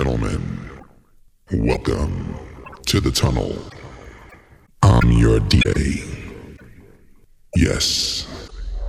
gentlemen, welcome to the tunnel. I'm your DJ. Yes,